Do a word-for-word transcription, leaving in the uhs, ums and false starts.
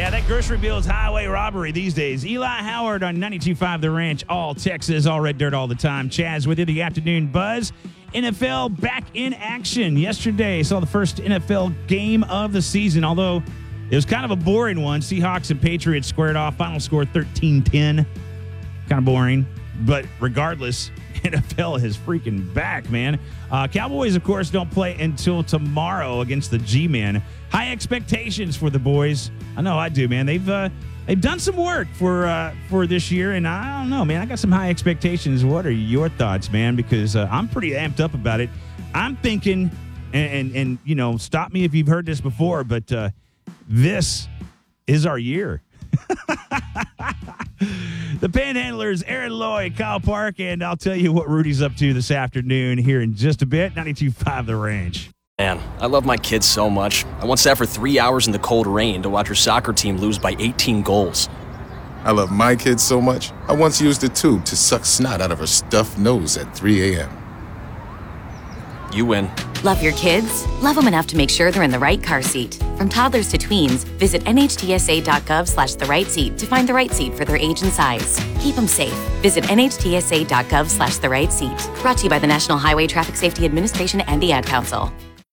Yeah, that grocery bill is highway robbery these days. Eli Howard on ninety-two point five The Ranch, all Texas, all red dirt all the time. Chaz with you, the afternoon buzz. N F L back in action yesterday. Saw the first N F L game of the season, although it was kind of a boring one. Seahawks and Patriots squared off. Final score thirteen ten. Kind of boring. But regardless, N F L is freaking back, man. Uh, Cowboys, of course, don't play until tomorrow against the G-Men. High expectations for the boys. I know I do, man. They've uh, they've done some work for uh, for this year, and I don't know, man. I got some high expectations. What are your thoughts, man? Because uh, I'm pretty amped up about it. I'm thinking, and, and, and you know, stop me if you've heard this before, but uh, this is our year. The Panhandlers, Aaron Lloyd, Kyle Park, and I'll tell you what Rudy's up to this afternoon here in just a bit. ninety-two point five The Ranch. Man, I love my kids so much. I once sat for three hours in the cold rain to watch her soccer team lose by eighteen goals. I love my kids so much, I once used a tube to suck snot out of her stuffed nose at three a.m. You win. Love your kids? Love them enough to make sure they're in the right car seat. From toddlers to tweens, visit nhtsa.gov slash the right seat to find the right seat for their age and size. Keep them safe. Visit nhtsa.gov slash the right seat. Brought to you by the National Highway Traffic Safety Administration and the Ad Council.